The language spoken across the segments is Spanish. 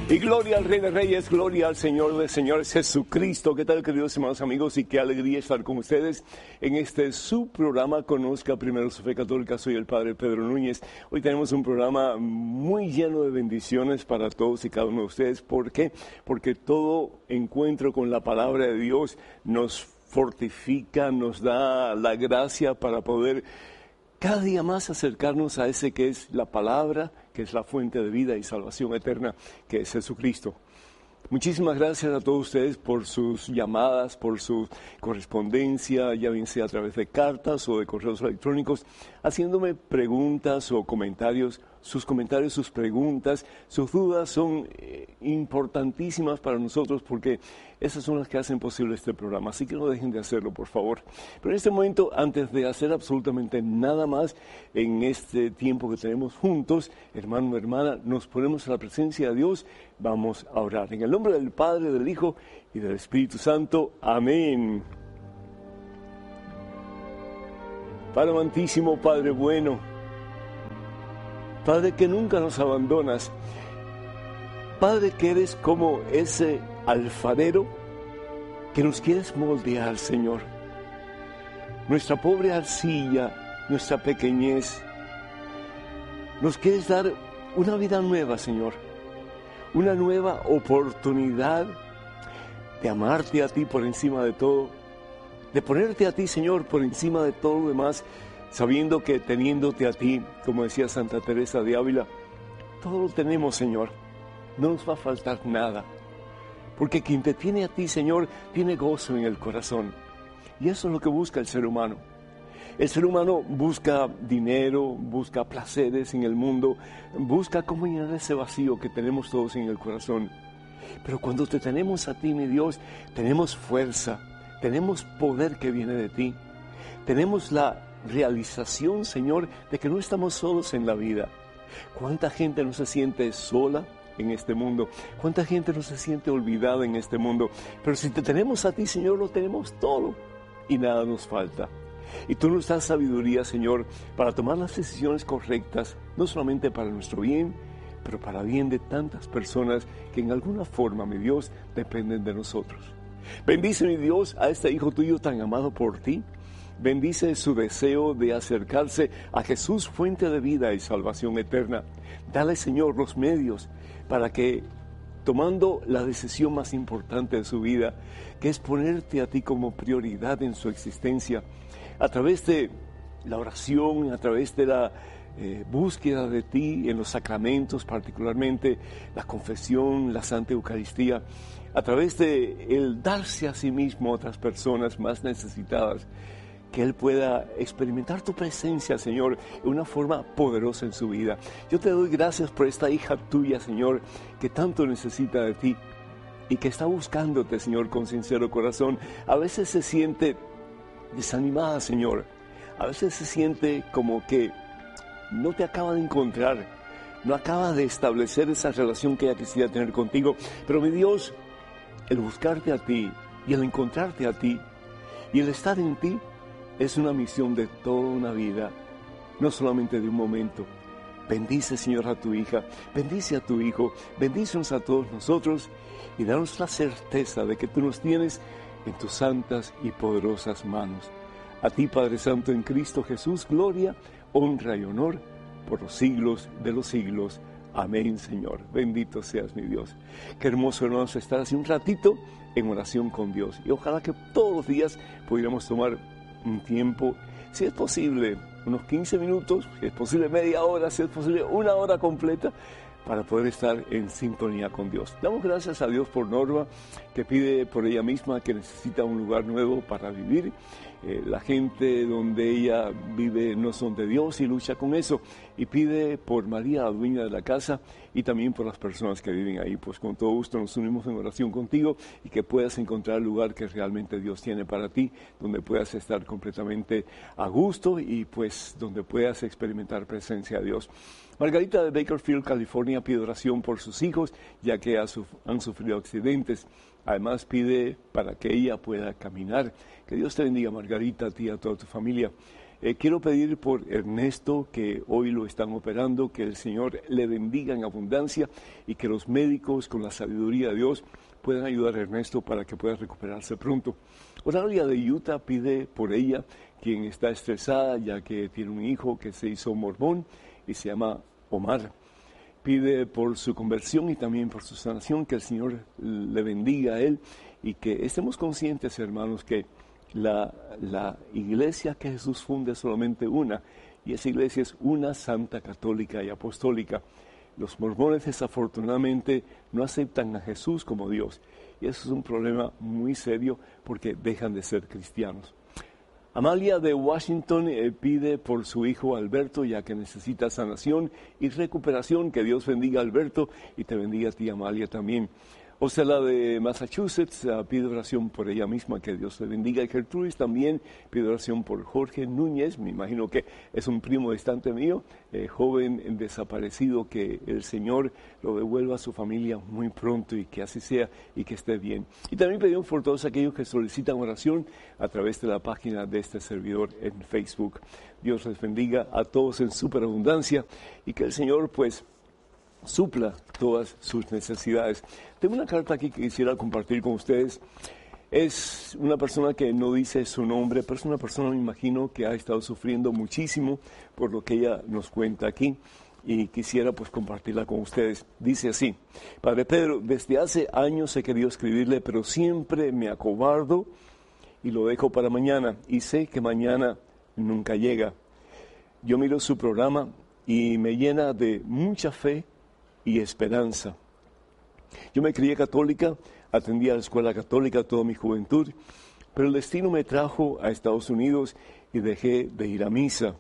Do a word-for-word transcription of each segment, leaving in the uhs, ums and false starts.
Y gloria al Rey de Reyes, gloria al Señor de Señores, Jesucristo. ¿Qué tal, queridos hermanos, amigos? Y qué alegría estar con ustedes en este su programa, Conozca Primero su Fe Católica. Soy el Padre Pedro Núñez. Hoy tenemos un programa muy lleno de bendiciones para todos y cada uno de ustedes. ¿Por qué? Porque todo encuentro con la palabra de Dios nos fortifica, nos da la gracia para poder cada día más acercarnos a ese que es la palabra, que es la fuente de vida y salvación eterna, que es Jesucristo. Muchísimas gracias a todos ustedes por sus llamadas, por su correspondencia, ya bien sea a través de cartas o de correos electrónicos, haciéndome preguntas o comentarios. Sus comentarios, sus preguntas, sus dudas son eh, importantísimas para nosotros porque esas son las que hacen posible este programa. Así que no dejen de hacerlo, por favor. Pero en este momento, antes de hacer absolutamente nada más en este tiempo que tenemos juntos, hermano, hermana, nos ponemos a la presencia de Dios. Vamos a orar. En el nombre del Padre, del Hijo y del Espíritu Santo. Amén. Padre amantísimo, Padre bueno, Padre que nunca nos abandonas, Padre que eres como ese alfarero que nos quieres moldear, Señor. Nuestra pobre arcilla, nuestra pequeñez, nos quieres dar una vida nueva, Señor, una nueva oportunidad de amarte a ti por encima de todo, de ponerte a ti, Señor, por encima de todo lo demás, sabiendo que teniéndote a ti, como decía Santa Teresa de Ávila, todo lo tenemos, Señor, no nos va a faltar nada, porque quien te tiene a ti, Señor, tiene gozo en el corazón, y eso es lo que busca el ser humano. El ser humano busca dinero, busca placeres en el mundo, busca cómo llenar ese vacío que tenemos todos en el corazón, pero cuando te tenemos a ti, mi Dios, tenemos fuerza, tenemos poder que viene de ti, tenemos la realización, Señor, de que no estamos solos en la vida. ¿Cuánta gente no se siente sola en este mundo? ¿Cuánta gente no se siente olvidada en este mundo? Pero si te tenemos a ti, Señor, lo tenemos todo y nada nos falta. Y tú nos das sabiduría, Señor, para tomar las decisiones correctas, no solamente para nuestro bien, pero para bien de tantas personas que en alguna forma, mi Dios, dependen de nosotros. Bendice, mi Dios, a este hijo tuyo tan amado por ti. Bendice su deseo de acercarse a Jesús, fuente de vida y salvación eterna. Dale, Señor, los medios para que, tomando la decisión más importante de su vida, que es ponerte a ti como prioridad en su existencia, a través de la oración, a través de la eh, búsqueda de ti en los sacramentos, particularmente la confesión, la Santa Eucaristía, a través de el darse a sí mismo a otras personas más necesitadas, que Él pueda experimentar tu presencia, Señor, de una forma poderosa en su vida. Yo te doy gracias por esta hija tuya, Señor, que tanto necesita de ti y que está buscándote, Señor, con sincero corazón. A veces se siente desanimada, Señor. A veces se siente como que no te acaba de encontrar, no acaba de establecer esa relación que ella quisiera tener contigo. Pero, mi Dios, el buscarte a ti y el encontrarte a ti y el estar en ti es una misión de toda una vida, no solamente de un momento. Bendice, Señor, a tu hija, bendice a tu hijo, bendícenos a todos nosotros y danos la certeza de que tú nos tienes en tus santas y poderosas manos. A ti, Padre Santo, en Cristo Jesús, gloria, honra y honor por los siglos de los siglos. Amén, Señor. Bendito seas, mi Dios. Qué hermoso, hermanos, estar así un ratito en oración con Dios. Y ojalá que todos los días pudiéramos tomar un tiempo, si es posible, unos quince minutos, si es posible media hora, si es posible una hora completa, para poder estar en sintonía con Dios. Damos gracias a Dios por Norma, que pide por ella misma que necesita un lugar nuevo para vivir. Eh, la gente donde ella vive no son de Dios y lucha con eso. Y pide por María, la dueña de la casa, y también por las personas que viven ahí. Pues con todo gusto nos unimos en oración contigo y que puedas encontrar el lugar que realmente Dios tiene para ti, donde puedas estar completamente a gusto y pues donde puedas experimentar presencia de Dios. Margarita de Bakersfield, California, pide oración por sus hijos, ya que han sufrido accidentes. Además pide para que ella pueda caminar. Que Dios te bendiga, Margarita, a ti y a toda tu familia. Eh, quiero pedir por Ernesto, que hoy lo están operando, que el Señor le bendiga en abundancia y que los médicos, con la sabiduría de Dios, puedan ayudar a Ernesto para que pueda recuperarse pronto. Oralia de Utah pide por ella, quien está estresada ya que tiene un hijo que se hizo mormón y se llama Omar. Pide por su conversión y también por su sanación, que el Señor le bendiga a él y que estemos conscientes, hermanos, que la, la iglesia que Jesús funde es solamente una, y esa iglesia es una santa, católica y apostólica. Los mormones desafortunadamente no aceptan a Jesús como Dios, y eso es un problema muy serio porque dejan de ser cristianos. Amalia de Washington eh, pide por su hijo Alberto, ya que necesita sanación y recuperación. Que Dios bendiga a Alberto y te bendiga a ti, Amalia, también. Ocela de Massachusetts uh, pide oración por ella misma, que Dios le bendiga. Y Gertrudis también pide oración por Jorge Núñez, me imagino que es un primo distante mío, eh, joven desaparecido, que el Señor lo devuelva a su familia muy pronto y que así sea y que esté bien. Y también pedimos por todos aquellos que solicitan oración a través de la página de este servidor en Facebook. Dios les bendiga a todos en superabundancia y que el Señor pues supla todas sus necesidades. Tengo una carta aquí que quisiera compartir con ustedes. Es una persona que no dice su nombre, pero es una persona, me imagino, que ha estado sufriendo muchísimo por lo que ella nos cuenta aquí, y quisiera pues compartirla con ustedes. Dice así: Padre Pedro, desde hace años he querido escribirle, pero siempre me acobardo y lo dejo para mañana, y sé que mañana nunca llega. Yo miro su programa y me llena de mucha fe y esperanza. Yo me crié católica, atendí a la escuela católica toda mi juventud, pero el destino me trajo a Estados Unidos y dejé de ir a misa.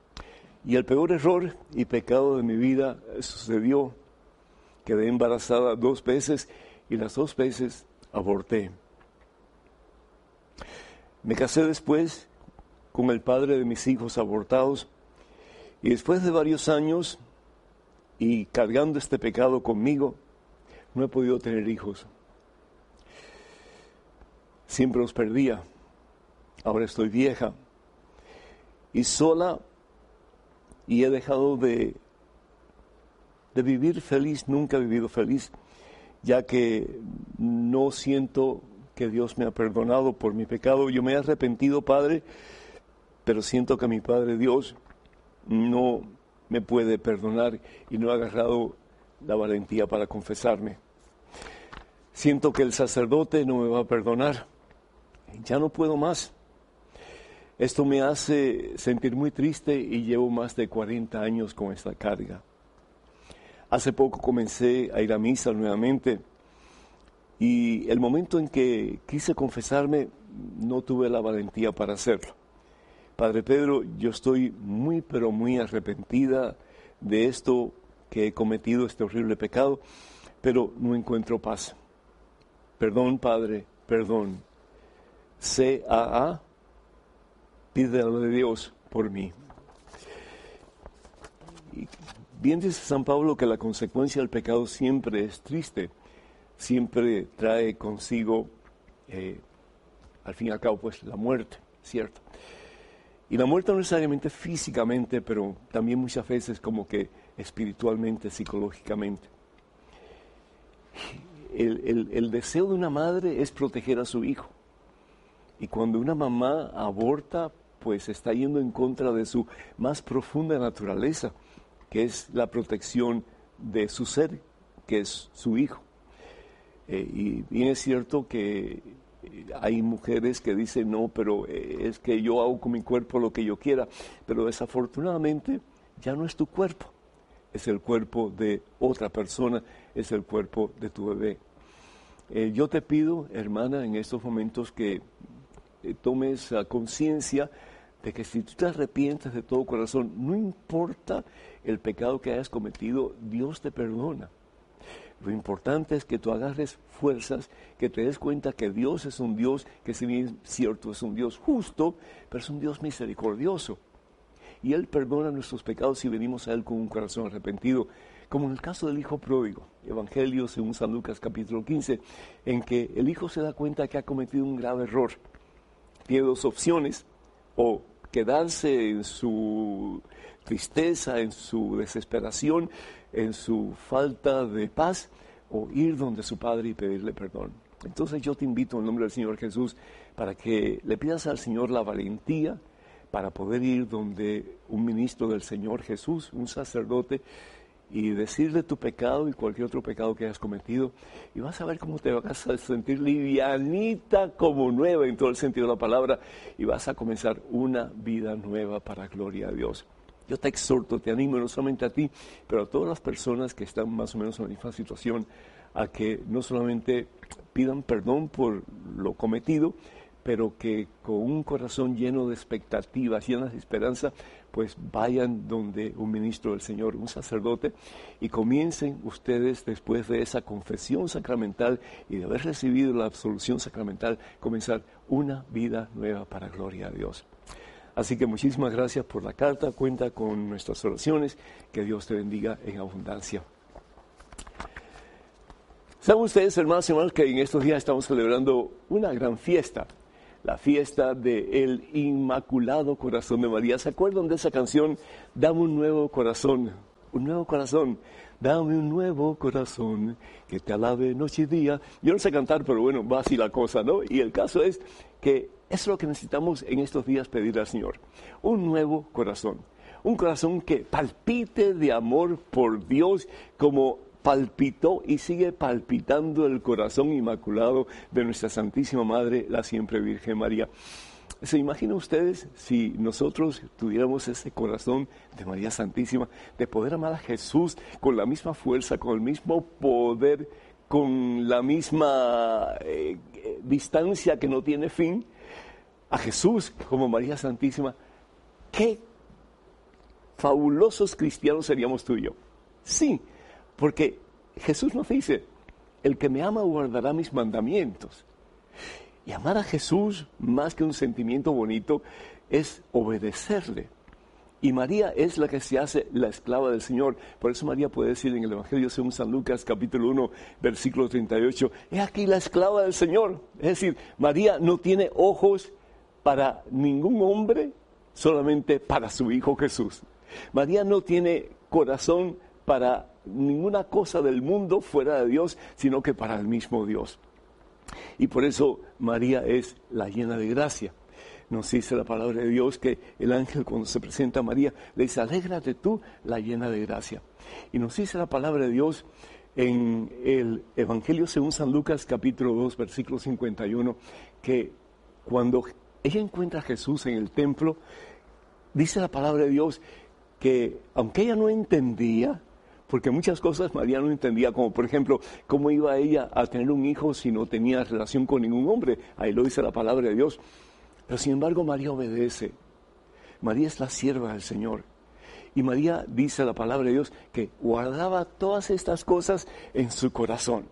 Y el peor error y pecado de mi vida sucedió. Quedé embarazada dos veces y las dos veces aborté. Me casé después con el padre de mis hijos abortados y después de varios años y cargando este pecado conmigo, no he podido tener hijos. Siempre los perdía. Ahora estoy vieja y sola, y he dejado de, de vivir feliz. Nunca he vivido feliz, ya que no siento que Dios me ha perdonado por mi pecado. Yo me he arrepentido, Padre, pero siento que mi Padre Dios no me puede perdonar y no he agarrado la valentía para confesarme. Siento que el sacerdote no me va a perdonar. Ya no puedo más. Esto me hace sentir muy triste y llevo más de cuarenta años con esta carga. Hace poco comencé a ir a misa nuevamente y el momento en que quise confesarme no tuve la valentía para hacerlo. Padre Pedro, yo estoy muy, pero muy arrepentida de esto que he cometido, este horrible pecado, pero no encuentro paz. Perdón, Padre, perdón. C A A, pídele a Dios por mí. Y bien dice San Pablo que la consecuencia del pecado siempre es triste, siempre trae consigo, eh, al fin y al cabo, pues la muerte, ¿cierto? Y la muerte no necesariamente físicamente, pero también muchas veces como que espiritualmente, psicológicamente. El, el, el deseo de una madre es proteger a su hijo. Y cuando una mamá aborta, pues está yendo en contra de su más profunda naturaleza, que es la protección de su ser, que es su hijo. Eh, y bien es cierto que hay mujeres que dicen, no, pero es que yo hago con mi cuerpo lo que yo quiera, pero desafortunadamente ya no es tu cuerpo, es el cuerpo de otra persona, es el cuerpo de tu bebé. Eh, yo te pido, hermana, en estos momentos que eh, tomes uh, conciencia de que si tú te arrepientes de todo corazón, no importa el pecado que hayas cometido, Dios te perdona. Lo importante es que tú agarres fuerzas, que te des cuenta que Dios es un Dios que, si bien es cierto, es un Dios justo, pero es un Dios misericordioso. Y Él perdona nuestros pecados si venimos a Él con un corazón arrepentido, como en el caso del hijo pródigo, Evangelio según San Lucas capítulo quince, en que el hijo se da cuenta que ha cometido un grave error. Tiene dos opciones: o quedarse en su tristeza, en su desesperación, en su falta de paz, o ir donde su Padre y pedirle perdón. Entonces yo te invito en nombre del Señor Jesús para que le pidas al Señor la valentía para poder ir donde un ministro del Señor Jesús, un sacerdote, y decirle tu pecado y cualquier otro pecado que hayas cometido, y vas a ver cómo te vas a sentir livianita como nueva en todo el sentido de la palabra, y vas a comenzar una vida nueva para gloria a Dios. Yo te exhorto, te animo, no solamente a ti, pero a todas las personas que están más o menos en la misma situación, a que no solamente pidan perdón por lo cometido, pero que con un corazón lleno de expectativas, llenas de esperanza, pues vayan donde un ministro del Señor, un sacerdote, y comiencen ustedes, después de esa confesión sacramental y de haber recibido la absolución sacramental, comenzar una vida nueva para gloria a Dios. Así que muchísimas gracias por la carta, cuenta con nuestras oraciones, que Dios te bendiga en abundancia. Saben ustedes, hermanos y hermanas, que en estos días estamos celebrando una gran fiesta, la fiesta del Inmaculado Corazón de María. ¿Se acuerdan de esa canción? Dame un nuevo corazón, un nuevo corazón, dame un nuevo corazón, que te alabe noche y día. Yo no sé cantar, pero bueno, va así la cosa, ¿no? Y el caso es que eso es lo que necesitamos en estos días pedir al Señor, un nuevo corazón, un corazón que palpite de amor por Dios como palpitó y sigue palpitando el corazón inmaculado de nuestra Santísima Madre, la siempre Virgen María. ¿Se imaginan ustedes si nosotros tuviéramos ese corazón de María Santísima, de poder amar a Jesús con la misma fuerza, con el mismo poder, con la misma eh, distancia que no tiene fin, a Jesús como María Santísima? ¡Qué fabulosos cristianos seríamos tú y yo! Sí, porque Jesús nos dice, el que me ama guardará mis mandamientos. Y amar a Jesús, más que un sentimiento bonito, es obedecerle. Y María es la que se hace la esclava del Señor. Por eso María puede decir en el Evangelio según San Lucas, capítulo uno, versículo treinta y ocho, he aquí la esclava del Señor. Es decir, María no tiene ojos para ningún hombre, solamente para su Hijo Jesús. María no tiene corazón para ninguna cosa del mundo fuera de Dios, sino que para el mismo Dios. Y por eso María es la llena de gracia. Nos dice la palabra de Dios que el ángel, cuando se presenta a María, le dice, alégrate tú, la llena de gracia. Y nos dice la palabra de Dios en el Evangelio según San Lucas, capítulo dos, versículo cincuenta y uno, que cuando ella encuentra a Jesús en el templo, dice la palabra de Dios que, aunque ella no entendía, porque muchas cosas María no entendía, como por ejemplo, cómo iba ella a tener un hijo si no tenía relación con ningún hombre. Ahí lo dice la palabra de Dios. Pero sin embargo María obedece. María es la sierva del Señor. Y María, dice la palabra de Dios, que guardaba todas estas cosas en su corazón.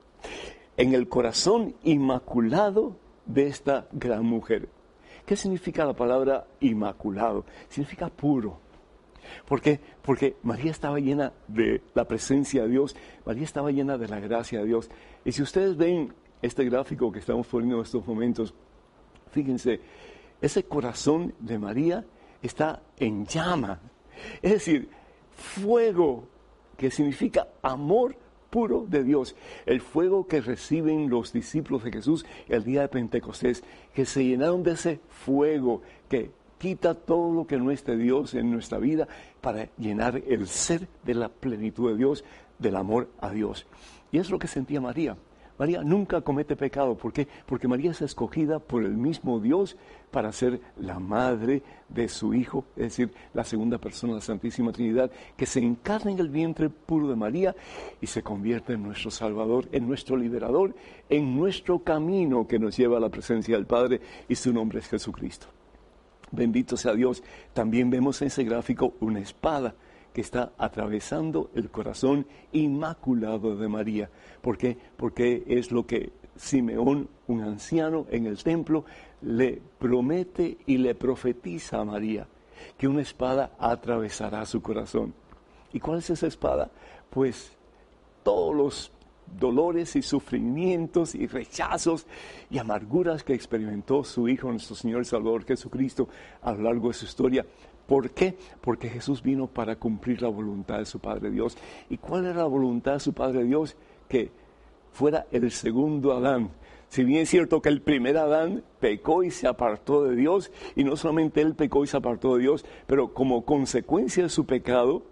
En el corazón inmaculado de esta gran mujer. ¿Qué significa la palabra inmaculado? Significa puro. ¿Por qué? Porque María estaba llena de la presencia de Dios, María estaba llena de la gracia de Dios. Y si ustedes ven este gráfico que estamos poniendo en estos momentos, fíjense, ese corazón de María está en llama. Es decir, fuego, que significa amor puro de Dios. El fuego que reciben los discípulos de Jesús el día de Pentecostés, que se llenaron de ese fuego que quita todo lo que no es de Dios en nuestra vida para llenar el ser de la plenitud de Dios, del amor a Dios. Y es lo que sentía María. María nunca comete pecado. ¿Por qué? Porque María es escogida por el mismo Dios para ser la madre de su Hijo, es decir, la segunda persona de la Santísima Trinidad, que se encarna en el vientre puro de María y se convierte en nuestro Salvador, en nuestro liberador, en nuestro camino que nos lleva a la presencia del Padre, y su nombre es Jesucristo. Bendito sea Dios. También vemos en ese gráfico una espada que está atravesando el corazón inmaculado de María. ¿Por qué? Porque es lo que Simeón, un anciano en el templo, le promete y le profetiza a María, que una espada atravesará su corazón. ¿Y cuál es esa espada? Pues todos los dolores y sufrimientos y rechazos y amarguras que experimentó su Hijo, nuestro Señor y Salvador Jesucristo, a lo largo de su historia. ¿Por qué? Porque Jesús vino para cumplir la voluntad de su Padre Dios. ¿Y cuál era la voluntad de su Padre Dios? Que fuera el segundo Adán. Si bien es cierto que el primer Adán pecó y se apartó de Dios, y no solamente él pecó y se apartó de Dios, pero como consecuencia de su pecado,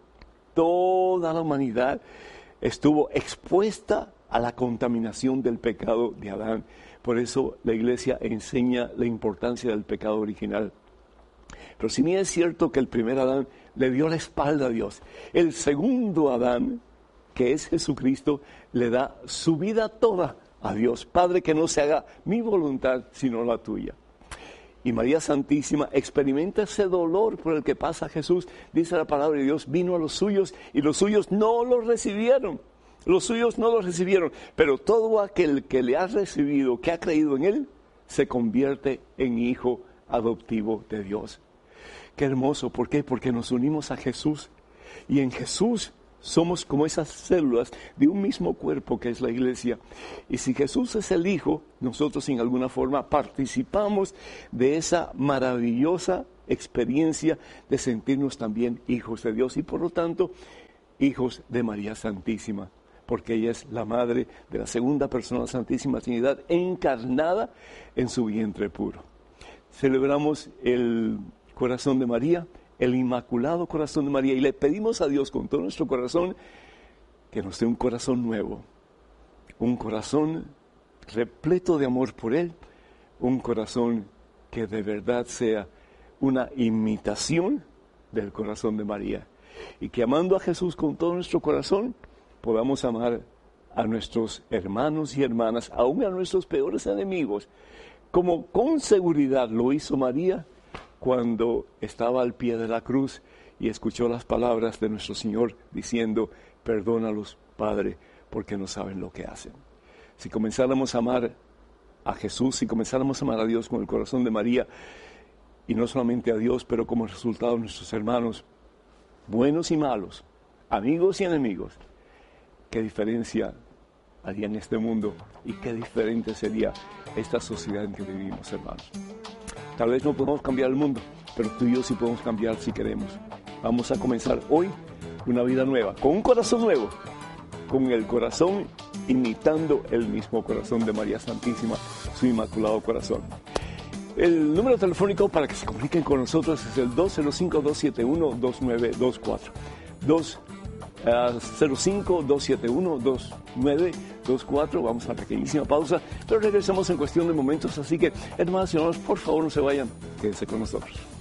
toda la humanidad estuvo expuesta a la contaminación del pecado de Adán. Por eso la Iglesia enseña la importancia del pecado original. Pero si bien es cierto que el primer Adán le dio la espalda a Dios, el segundo Adán, que es Jesucristo, le da su vida toda a Dios. Padre, que no se haga mi voluntad, sino la tuya. Y María Santísima experimenta ese dolor por el que pasa Jesús. Dice la palabra de Dios, vino a los suyos y los suyos no lo recibieron. Los suyos no lo recibieron. Pero todo aquel que le ha recibido, que ha creído en él, se convierte en hijo adoptivo de Dios. Qué hermoso. ¿Por qué? Porque nos unimos a Jesús. Y en Jesús somos como esas células de un mismo cuerpo que es la Iglesia. Y si Jesús es el Hijo, nosotros en alguna forma participamos de esa maravillosa experiencia de sentirnos también hijos de Dios y por lo tanto hijos de María Santísima, porque ella es la madre de la segunda persona de la Santísima Trinidad encarnada en su vientre puro. Celebramos el corazón de María, el Inmaculado Corazón de María, y le pedimos a Dios con todo nuestro corazón que nos dé un corazón nuevo, un corazón repleto de amor por Él, un corazón que de verdad sea una imitación del corazón de María, y que amando a Jesús con todo nuestro corazón podamos amar a nuestros hermanos y hermanas, aún a nuestros peores enemigos, como con seguridad lo hizo María cuando estaba al pie de la cruz y escuchó las palabras de nuestro Señor diciendo, perdónalos, Padre, porque no saben lo que hacen. Si comenzáramos a amar a Jesús, si comenzáramos a amar a Dios con el corazón de María, y no solamente a Dios, pero como resultado nuestros hermanos, buenos y malos, amigos y enemigos, qué diferencia haría en este mundo y qué diferente sería esta sociedad en que vivimos, hermanos. Tal vez no podemos cambiar el mundo, pero tú y yo sí podemos cambiar si queremos. Vamos a comenzar hoy una vida nueva, con un corazón nuevo, con el corazón imitando el mismo corazón de María Santísima, su Inmaculado Corazón. El número telefónico para que se comuniquen con nosotros es el dos cero cinco, dos siete uno, dos nueve dos cuatro. dos cero cinco, dos siete uno, dos nueve dos cuatro. Vamos a una pequeñísima pausa, pero regresamos en cuestión de momentos. Así que, hermanos y hermanos, por favor no se vayan, quédense con nosotros.